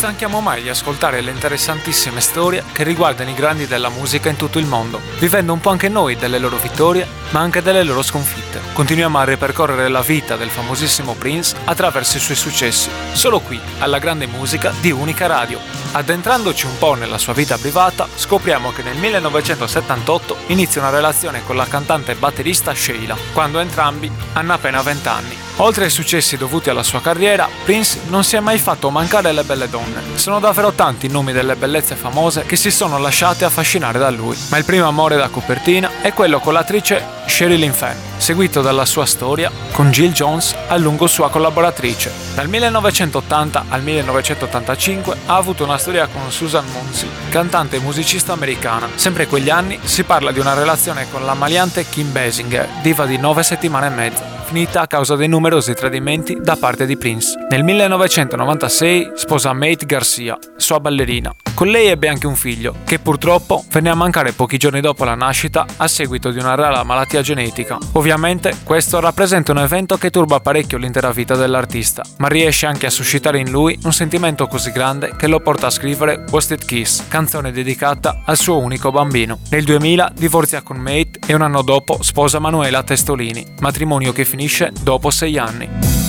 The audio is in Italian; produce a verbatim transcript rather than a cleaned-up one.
stanchiamo mai di ascoltare le interessantissime storie che riguardano i grandi della musica in tutto il mondo, vivendo un po' anche noi delle loro vittorie, ma anche delle loro sconfitte. Continuiamo a ripercorrere la vita del famosissimo Prince attraverso i suoi successi, solo qui, alla grande musica di Unica Radio. Addentrandoci un po' nella sua vita privata, scopriamo che nel millenovecentosettantotto inizia una relazione con la cantante e batterista Sheila, quando entrambi hanno appena venti anni. Oltre ai successi dovuti alla sua carriera, Prince non si è mai fatto mancare le belle donne. Sono davvero tanti i nomi delle bellezze famose che si sono lasciate affascinare da lui, ma il primo amore da copertina è quello con l'attrice Sherilyn Fenn, seguito dalla sua storia con Jill Jones, a lungo sua collaboratrice. Dal millenovecentottanta al millenovecentottantacinque ha avuto una storia con Susan Munsi, cantante e musicista americana. Sempre in quegli anni si parla di una relazione con la maliante Kim Basinger, diva di nove settimane e mezza, finita a causa dei numerosi tradimenti da parte di Prince. Nel millenovecentonovantasei sposa Mate Garcia, sua ballerina. Con lei ebbe anche un figlio, che purtroppo venne a mancare pochi giorni dopo la nascita a seguito di una rara malattia genetica. Ovviamente questo rappresenta un evento che turba parecchio l'intera vita dell'artista, ma riesce anche a suscitare in lui un sentimento così grande che lo porta a scrivere Wasted Kiss, canzone dedicata al suo unico bambino. Nel duemila divorzia con Mate e un anno dopo sposa Manuela Testolini, matrimonio che finisce dopo sei anni.